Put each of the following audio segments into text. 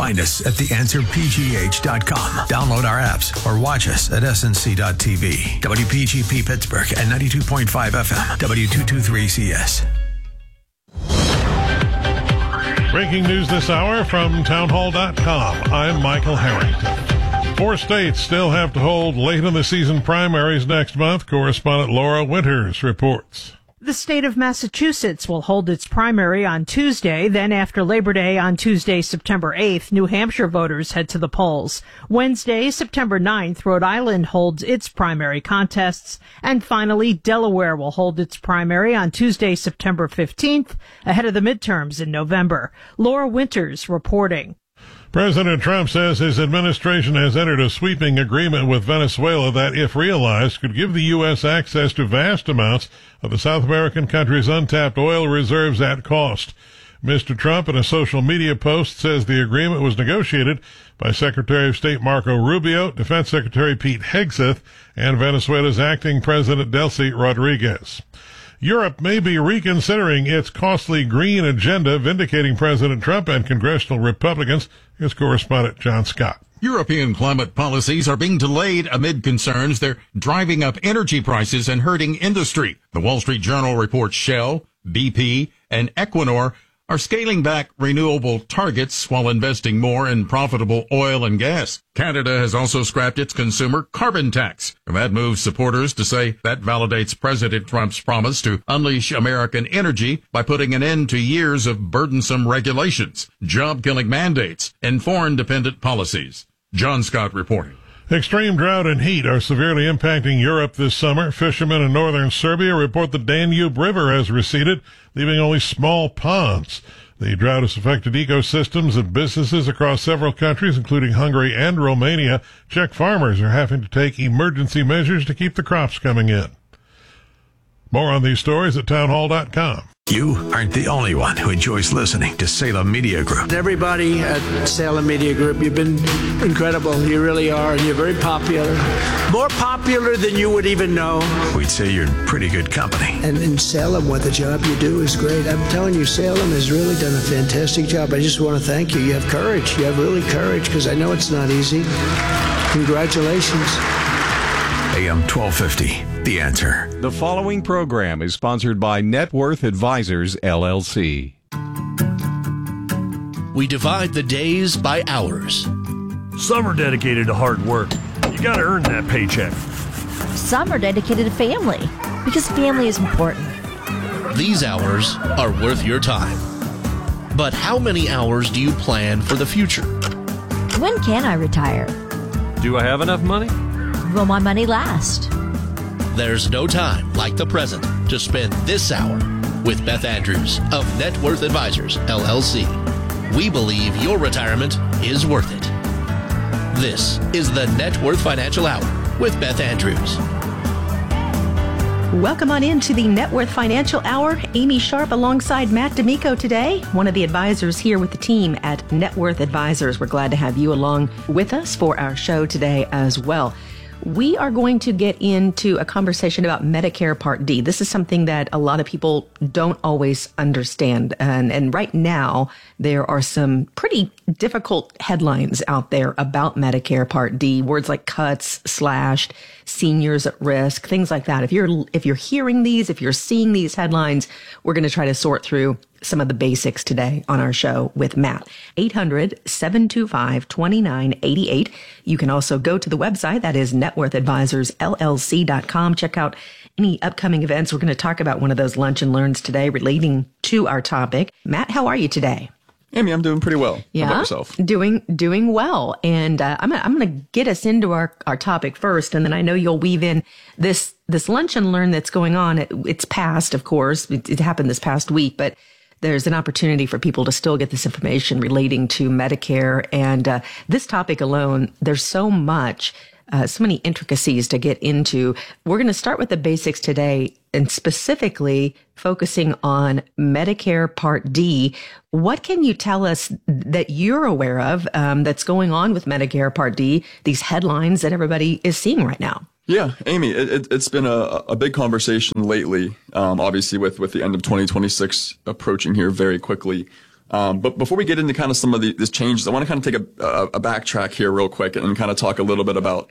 Find us at theanswerpgh.com. Download our apps or watch us at snc.tv. WPGP Pittsburgh and 92.5 FM, W223CS. Breaking news this hour from townhall.com. I'm Michael Harrington. 4 states still have to hold late in the season primaries next month. Correspondent Laura Winters reports. The state of Massachusetts will hold its primary on Tuesday. Then after Labor Day on Tuesday, September 8th, New Hampshire voters head to the polls. Wednesday, September 9th, Rhode Island holds its primary contests. And finally, Delaware will hold its primary on Tuesday, September 15th, ahead of the midterms in November. Laura Winters reporting. President Trump says his administration has entered a sweeping agreement with Venezuela that, if realized, could give the U.S. access to vast amounts of the South American country's untapped oil reserves at cost. Mr. Trump, in a social media post, says the agreement was negotiated by Secretary of State Marco Rubio, Defense Secretary Pete Hegseth, and Venezuela's acting President Delcy Rodriguez. Europe may be reconsidering its costly green agenda, vindicating President Trump and congressional Republicans. Here's correspondent John Scott. European climate policies are being delayed amid concerns they're driving up energy prices and hurting industry. The Wall Street Journal reports Shell, BP, and Equinor are scaling back renewable targets while investing more in profitable oil and gas. Canada has also scrapped its consumer carbon tax. That moves supporters to say that validates President Trump's promise to unleash American energy by putting an end to years of burdensome regulations, job-killing mandates, and foreign-dependent policies. John Scott reporting. Extreme drought and heat are severely impacting Europe this summer. Fishermen in northern Serbia report the Danube River has receded, leaving only small ponds. The drought has affected ecosystems and businesses across several countries, including Hungary and Romania. Czech farmers are having to take emergency measures to keep the crops coming in. More on these stories at townhall.com. You aren't the only one who enjoys listening to Salem Media Group. Everybody at Salem Media Group, you've been incredible. You really are, and you're very popular. More popular than you would even know. We'd say you're in pretty good company. And in Salem, what the job you do is great. I'm telling you, Salem has really done a fantastic job. I just want to thank you. You have courage. You have really courage, because I know it's not easy. Congratulations. AM 1250, The Answer. The following program is sponsored by Net Worth Advisors, LLC. We divide the days by hours. Some are dedicated to hard work. You gotta earn that paycheck. Some are dedicated to family, because family is important. These hours are worth your time. But how many hours do you plan for the future? When can I retire? Do I have enough money? Will my money last? There's no time like the present to spend this hour with Beth Andrews of Net Worth Advisors, LLC. We believe your retirement is worth it. This is the Net Worth Financial Hour with Beth Andrews. Welcome on into the Net Worth Financial Hour. Amy Sharp alongside Matt D'Amico today, one of the advisors here with the team at Net Worth Advisors. We're glad to have you along with us for our show today as well. We are going to get into a conversation about Medicare Part D. This is something that a lot of people don't always understand. And right now, there are some pretty difficult headlines out there about Medicare Part D. Words like cuts, slashed, seniors at risk, things like that. If you're hearing these, if you're seeing these headlines, we're going to try to sort through some of the basics today on our show with Matt. 800-725-2988. You can also go to the website. That is networthadvisorsllc.com. Check out any upcoming events. We're going to talk about one of those lunch and learns today relating to our topic. Matt, how are you today? Amy, I'm doing pretty well. Yeah, how about yourself? Doing well. And I'm going to get us into our topic first, and then I know you'll weave in this lunch and learn that's going on. It's past, of course. It happened this past week, but there's an opportunity for people to still get this information relating to Medicare. And this topic alone, there's so much, so many intricacies to get into. We're going to start with the basics today and specifically focusing on Medicare Part D. What can you tell us that you're aware of that's going on with Medicare Part D, these headlines that everybody is seeing right now? Yeah, Amy, it's been a big conversation lately, obviously with the end of 2026 approaching here very quickly. But before we get into kind of some of these changes, I want to kind of take a backtrack here real quick and kind of talk a little bit about,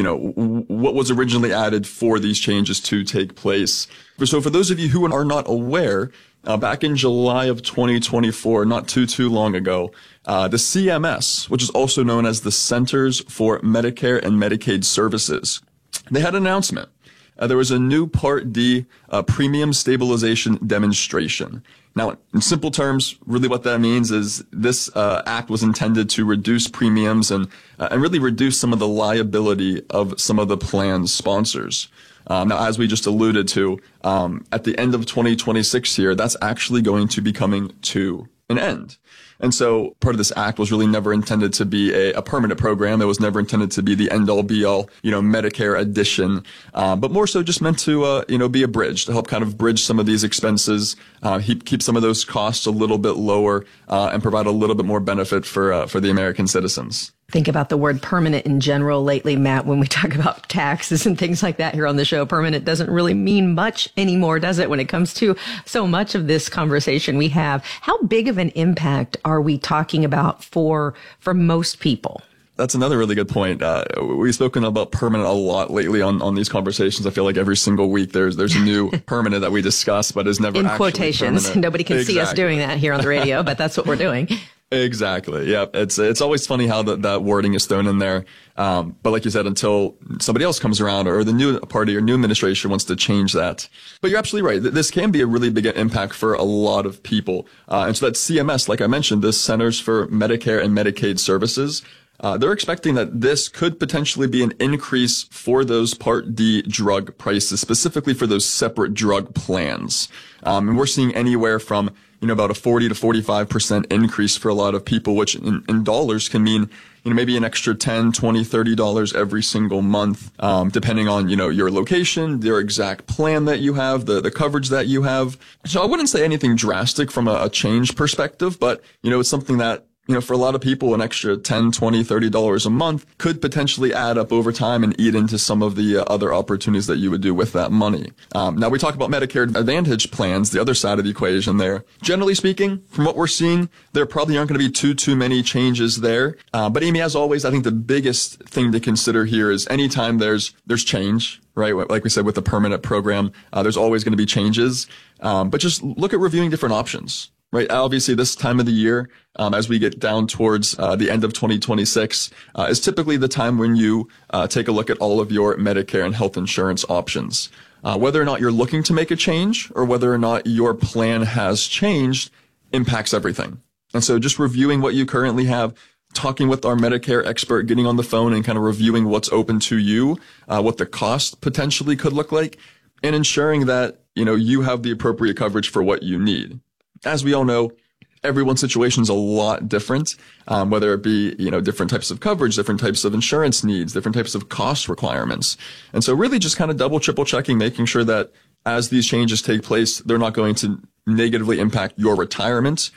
what was originally added for these changes to take place. So for those of you who are not aware, back in July of 2024, not too long ago, the CMS, which is also known as the Centers for Medicare and Medicaid Services, they had an announcement. There was a new Part D premium stabilization demonstration. Now, in simple terms, really what that means is this act was intended to reduce premiums and really reduce some of the liability of some of the plan's sponsors. Now, as we just alluded to, at the end of 2026 here, that's actually going to be coming to an end. And so part of this act was really never intended to be a permanent program. It was never intended to be the end all be all, Medicare addition, but more so just meant to, be a bridge to help kind of bridge some of these expenses, keep some of those costs a little bit lower, and provide a little bit more benefit for the American citizens. Think about the word permanent in general lately, Matt, when we talk about taxes and things like that here on the show. Permanent doesn't really mean much anymore, does it, when it comes to so much of this conversation we have? How big of an impact are we talking about for most people? That's another really good point. We've spoken about permanent a lot lately on these conversations. I feel like every single week there's a new permanent that we discuss, but is never in actually quotations. permanent. Nobody can see us doing that here on the radio, but that's what we're doing. Exactly. Yeah. It's always funny how that wording is thrown in there. But like you said, until somebody else comes around or the new party or new administration wants to change that. But you're absolutely right. This can be a really big impact for a lot of people. And so that CMS, like I mentioned, this Centers for Medicare and Medicaid Services, they're expecting that this could potentially be an increase for those Part D drug prices, specifically for those separate drug plans. And we're seeing anywhere from, about a 40 to 45% increase for a lot of people, which in dollars can mean, maybe an extra $10, $20, $30 every single month, depending on, your location, your exact plan that you have, the coverage that you have. So I wouldn't say anything drastic from a change perspective, but, it's something that, for a lot of people, an extra $10, $20, $30 a month could potentially add up over time and eat into some of the other opportunities that you would do with that money. Now, we talk about Medicare Advantage plans, the other side of the equation there. Generally speaking, from what we're seeing, there probably aren't going to be too many changes there. But Amy, as always, I think the biggest thing to consider here is anytime there's change, right? Like we said, with the permanent program, there's always going to be changes. But just look at reviewing different options. Right. Obviously, this time of the year, as we get down towards the end of 2026, is typically the time when you take a look at all of your Medicare and health insurance options. Whether or not you're looking to make a change or whether or not your plan has changed impacts everything. And so just reviewing what you currently have, talking with our Medicare expert, getting on the phone and kind of reviewing what's open to you, what the cost potentially could look like, and ensuring that, you have the appropriate coverage for what you need. As we all know, everyone's situation is a lot different, whether it be, different types of coverage, different types of insurance needs, different types of cost requirements. And so really just kind of double, triple checking, making sure that as these changes take place, they're not going to negatively impact your retirement,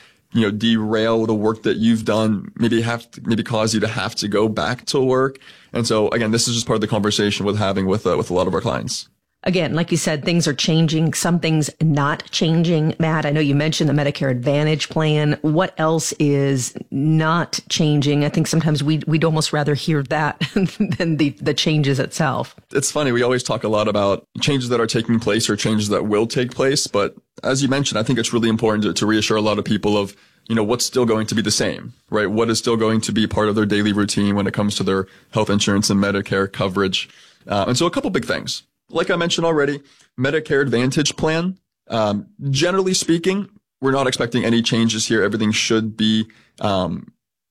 derail the work that you've done, maybe cause you to have to go back to work. And so again, this is just part of the conversation we're having with a lot of our clients. Again, like you said, things are changing. Some things not changing. Matt, I know you mentioned the Medicare Advantage plan. What else is not changing? I think sometimes we'd almost rather hear that than the changes itself. It's funny. We always talk a lot about changes that are taking place or changes that will take place. But as you mentioned, I think it's really important to reassure a lot of people of, what's still going to be the same, right? What is still going to be part of their daily routine when it comes to their health insurance and Medicare coverage. And so a couple big things. Like I mentioned already, Medicare Advantage plan. Generally speaking, we're not expecting any changes here. Everything should be, follow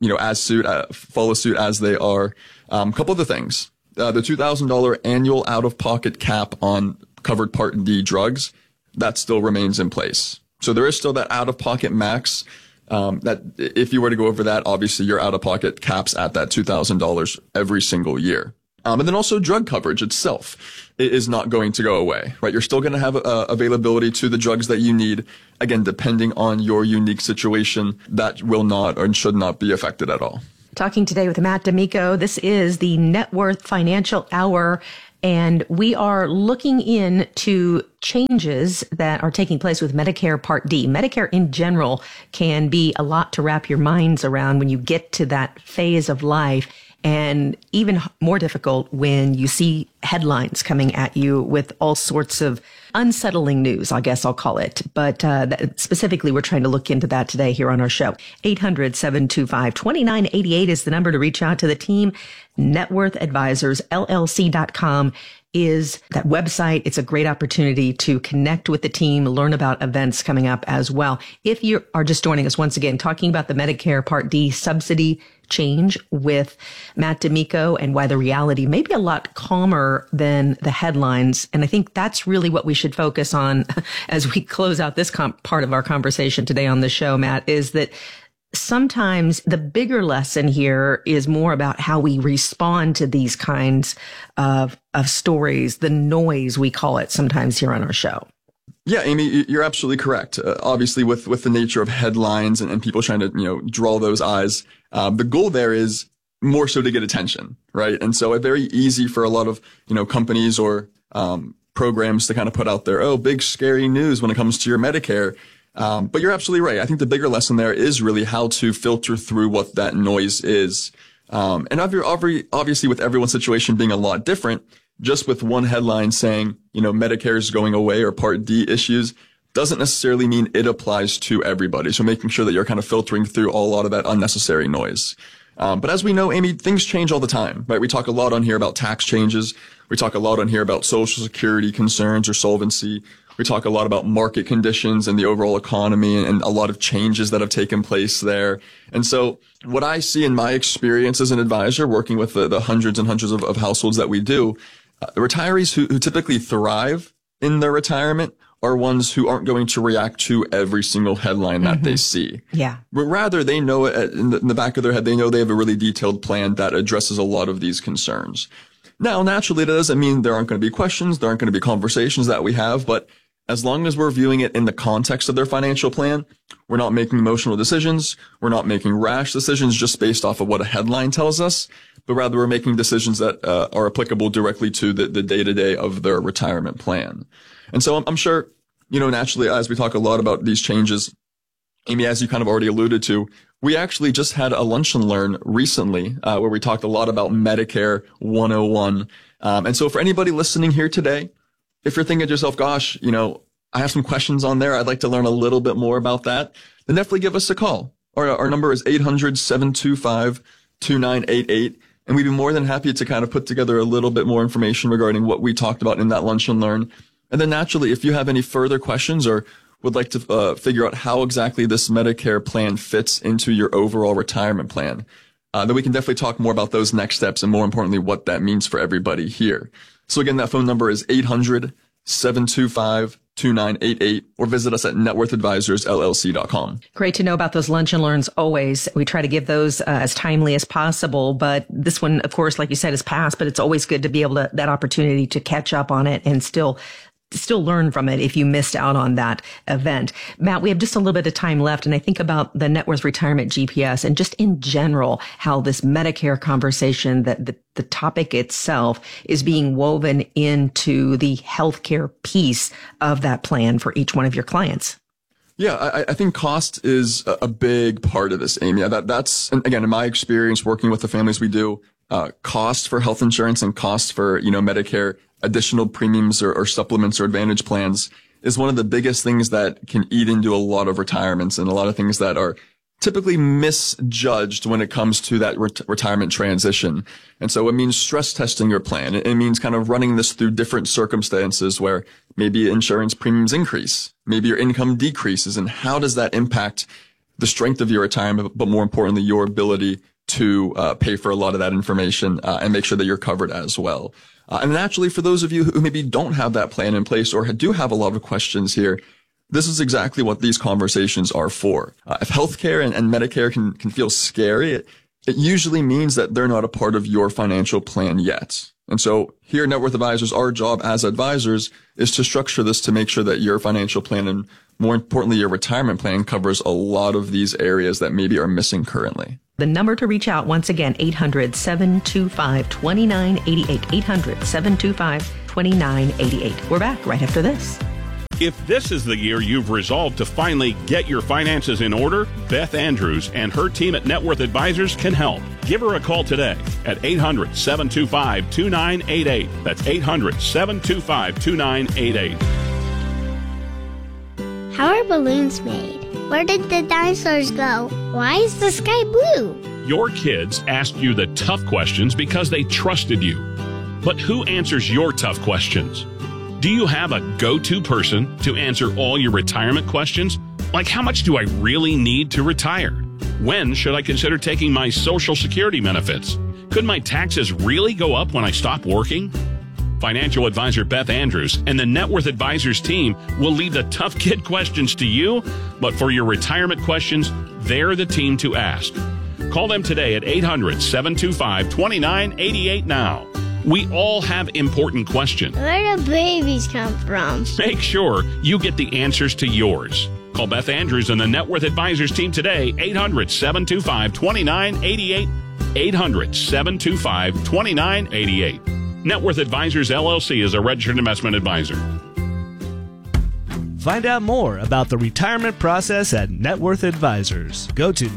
suit as they are. Couple of the things. The $2,000 annual out-of-pocket cap on covered Part D drugs, that still remains in place. So there is still that out-of-pocket max. That if you were to go over that, obviously your out-of-pocket caps at that $2,000 every single year. And then also drug coverage itself is not going to go away, right? You're still going to have availability to the drugs that you need. Again, depending on your unique situation, that will not or should not be affected at all. Talking today with Matt D'Amico. This is the Net Worth Financial Hour, and we are looking into changes that are taking place with Medicare Part D. Medicare in general can be a lot to wrap your minds around when you get to that phase of life, and even more difficult when you see headlines coming at you with all sorts of unsettling news, I guess I'll call it. But specifically, we're trying to look into that today here on our show. 800-725-2988 is the number to reach out to the team. NetworthAdvisorsLLC.com is that website. It's a great opportunity to connect with the team, learn about events coming up as well. If you are just joining us once again, talking about the Medicare Part D subsidy change with Matt D'Amico and why the reality may be a lot calmer than the headlines. And I think that's really what we should focus on as we close out this part of our conversation today on the show, Matt, is that sometimes the bigger lesson here is more about how we respond to these kinds of stories, the noise we call it sometimes here on our show. Yeah, Amy, you're absolutely correct. Obviously, with the nature of headlines and people trying to, draw those eyes, the goal there is more so to get attention, right? And so it's very easy for a lot of, companies or programs to kind of put out there, big scary news when it comes to your Medicare. But you're absolutely right. I think the bigger lesson there is really how to filter through what that noise is. And obviously with everyone's situation being a lot different, just with one headline saying, Medicare is going away or Part D issues doesn't necessarily mean it applies to everybody. So making sure that you're kind of filtering through a lot of that unnecessary noise. But as we know, Amy, things change all the time, right? We talk a lot on here about tax changes. We talk a lot on here about Social Security concerns or solvency. We talk a lot about market conditions and the overall economy and a lot of changes that have taken place there. And so what I see in my experience as an advisor working with the hundreds and hundreds of households that we do, retirees who typically thrive in their retirement are ones who aren't going to react to every single headline that they see. Yeah. But rather, they know in the back of their head, they know they have a really detailed plan that addresses a lot of these concerns. Now, naturally, that doesn't mean there aren't going to be questions, there aren't going to be conversations that we have, but as long as we're viewing it in the context of their financial plan, we're not making emotional decisions, we're not making rash decisions just based off of what a headline tells us, but rather we're making decisions that are applicable directly to the day-to-day of their retirement plan. And so I'm sure, naturally, as we talk a lot about these changes, Amy, as you kind of already alluded to, we actually just had a lunch and learn recently where we talked a lot about Medicare 101. And so for anybody listening here today, if you're thinking to yourself, gosh, I have some questions on there, I'd like to learn a little bit more about that, then definitely give us a call. Our number is 800-725-2988. And we'd be more than happy to kind of put together a little bit more information regarding what we talked about in that lunch and learn. And then naturally, if you have any further questions or would like to figure out how exactly this Medicare plan fits into your overall retirement plan, then we can definitely talk more about those next steps and more importantly, what that means for everybody here. So again, that phone number is 800-725-2988 or visit us at NetworthAdvisorsLLC.com. Great to know about those lunch and learns always. We try to give those as timely as possible, but this one, of course, like you said, is past, but it's always good to be able to, that opportunity to catch up on it and still learn from it if you missed out on that event. Matt, we have just a little bit of time left, and I think about the Net Worth Retirement GPS and just in general, how this Medicare conversation, that the topic itself is being woven into the healthcare piece of that plan for each one of your clients. Yeah, I think cost is a big part of this, Amy. That's, and again, in my experience working with the families we do, cost for health insurance and cost for, Medicare additional premiums or supplements or advantage plans is one of the biggest things that can eat into a lot of retirements and a lot of things that are typically misjudged when it comes to that retirement transition. And so it means stress testing your plan. It means kind of running this through different circumstances where maybe insurance premiums increase, maybe your income decreases, and how does that impact the strength of your retirement, but more importantly, your ability to pay for a lot of that information and make sure that you're covered as well. And naturally, for those of you who maybe don't have that plan in place or do have a lot of questions here, this is exactly what these conversations are for. If healthcare and Medicare can feel scary, it usually means that they're not a part of your financial plan yet. And so here at Net Worth Advisors, our job as advisors is to structure this to make sure that your financial plan and more importantly, your retirement plan covers a lot of these areas that maybe are missing currently. The number to reach out, once again, 800-725-2988. 800-725-2988. We're back right after this. If this is the year you've resolved to finally get your finances in order, Beth Andrews and her team at Net Worth Advisors can help. Give her a call today at 800-725-2988. That's 800-725-2988. How are balloons made? Where did the dinosaurs go? Why is the sky blue? Your kids asked you the tough questions because they trusted you. But who answers your tough questions? Do you have a go-to person to answer all your retirement questions? Like, how much do I really need to retire? When should I consider taking my Social Security benefits? Could my taxes really go up when I stop working? Financial advisor Beth Andrews and the Net Worth Advisors team will leave the tough kid questions to you, but for your retirement questions, they're the team to ask. Call them today at 800-725-2988 now. We all have important questions. Where do babies come from? Make sure you get the answers to yours. Call Beth Andrews and the Net Worth Advisors team today, 800-725-2988, 800-725-2988. Net Worth Advisors, LLC is a registered investment advisor. Find out more about the retirement process at Net Worth Advisors. Go to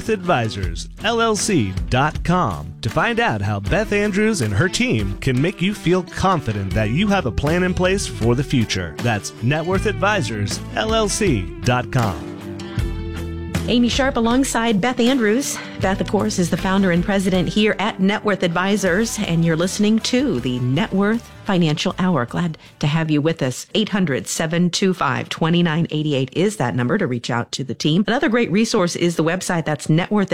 networthadvisorsllc.com to find out how Beth Andrews and her team can make you feel confident that you have a plan in place for the future. That's networthadvisorsllc.com. Amy Sharp alongside Beth Andrews. Beth, of course, is the founder and president here at Net Worth Advisors, and you're listening to the Net Worth Financial Hour. Glad to have you with us. 800-725-2988 is that number to reach out to the team. Another great resource is the website. That's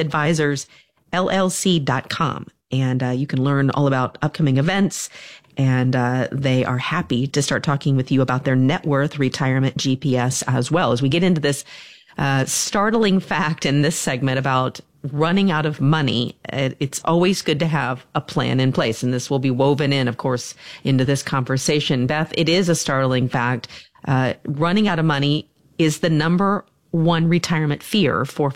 networthadvisorsllc.com. And you can learn all about upcoming events. And they are happy to start talking with you about their net worth retirement GPS as well. As we get into this startling fact in this segment about running out of money, it's always good to have a plan in place. And this will be woven in, of course, into this conversation. Beth, it is a startling fact. Running out of money is the number one retirement fear for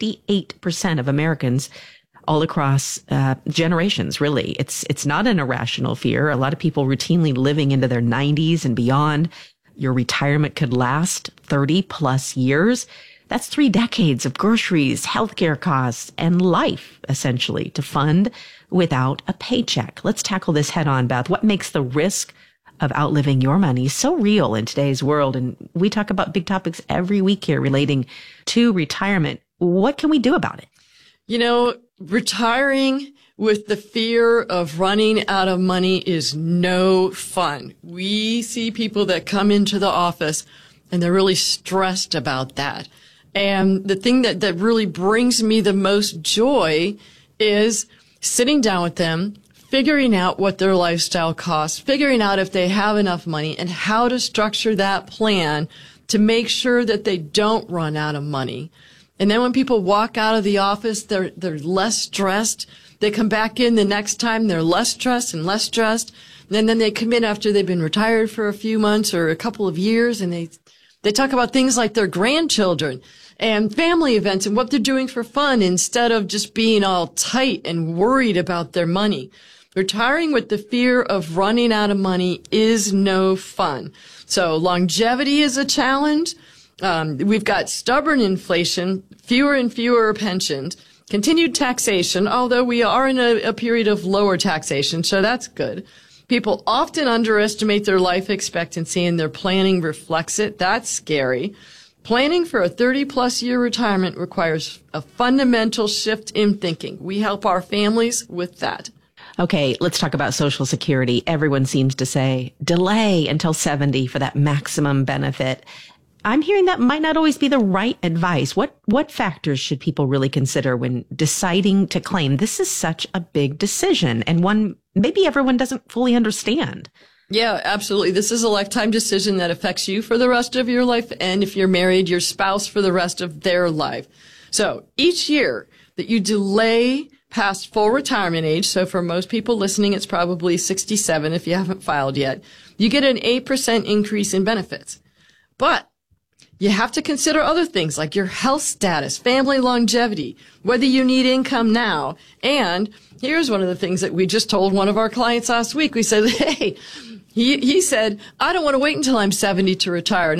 58% of Americans all across generations, really. It's not an irrational fear. A lot of people routinely living into their 90s and beyond. Your retirement could last 30 plus years. That's 3 decades of groceries, healthcare costs, and life, essentially, to fund without a paycheck. Let's tackle this head on, Beth. What makes the risk of outliving your money so real in today's world? And we talk about big topics every week here relating to retirement. What can we do about it? You know, retiring with the fear of running out of money is no fun. We see people that come into the office and they're really stressed about that. And the thing that really brings me the most joy is sitting down with them, figuring out what their lifestyle costs, figuring out if they have enough money and how to structure that plan to make sure that they don't run out of money. And then when people walk out of the office, they're less stressed. They come back in the next time, they're less stressed and less stressed. And then they come in after they've been retired for a few months or a couple of years, and they talk about things like their grandchildren and family events and what they're doing for fun instead of just being all tight and worried about their money. Retiring with the fear of running out of money is no fun. So longevity is a challenge. We've got stubborn inflation, fewer and fewer pensions, continued taxation, although we are in a period of lower taxation, so that's good. People often underestimate their life expectancy and their planning reflects it. That's scary. Planning for a 30-plus year retirement requires a fundamental shift in thinking. We help our families with that. Okay, let's talk about Social Security. Everyone seems to say delay until 70 for that maximum benefit. I'm hearing that might not always be the right advice. What factors should people really consider when deciding to claim? This is such a big decision and one maybe everyone doesn't fully understand. Yeah, absolutely. This is a lifetime decision that affects you for the rest of your life, and if you're married, your spouse for the rest of their life. So each year that you delay past full retirement age, so for most people listening, it's probably 67 if you haven't filed yet, you get an 8% increase in benefits. But you have to consider other things like your health status, family longevity, whether you need income now. And here's one of the things that we just told one of our clients last week. We said, hey, he said, I don't want to wait until I'm 70 to retire.